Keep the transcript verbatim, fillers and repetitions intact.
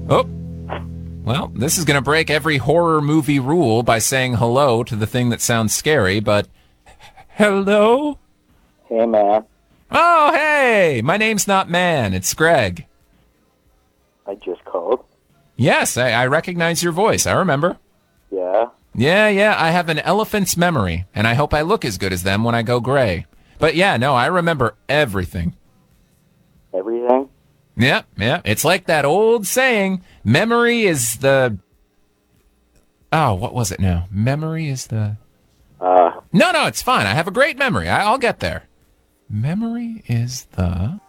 Oh. Well, this is going to break every horror movie rule by saying hello to the thing that sounds scary, but... Hello? Hey, man. Oh, hey! My name's not Man, it's Greg. I just called. Yes, I, I recognize your voice. I remember. Yeah? Yeah, yeah, I have an elephant's memory, and I hope I look as good as them when I go gray. But yeah, no, I remember everything. Everything? Yeah, yeah. It's like that old saying, memory is the... Oh, what was it now? Memory is the... Uh... No, no, it's fine. I have a great memory. I, I'll get there. Memory is the...